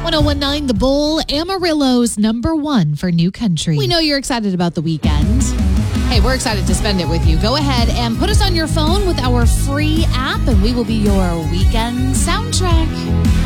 1019 The Bull, Amarillo's #1 for new country. We know you're excited about the weekend. Hey, we're excited to spend it with you. Go ahead and put us on your phone with our free app, and we will be your weekend soundtrack.